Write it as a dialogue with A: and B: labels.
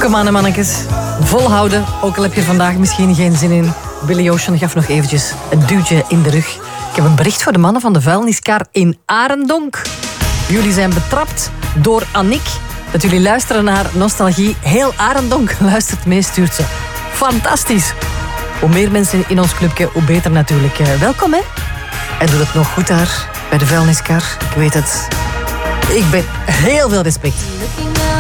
A: Kom aan, mannetjes. Volhouden, ook al heb je er vandaag misschien geen zin in. Billy Ocean gaf nog eventjes een duwtje in de rug. Ik heb een bericht voor de mannen van de vuilniskar in Arendonk. Jullie zijn betrapt door Annick. Dat jullie luisteren naar Nostalgie. Heel Arendonk luistert mee, stuurt ze. Fantastisch. Hoe meer mensen in ons clubje, hoe beter natuurlijk. Welkom, hè. Hij doet het nog goed daar, bij de vuilniskar. Ik weet het. Ik ben heel veel respect.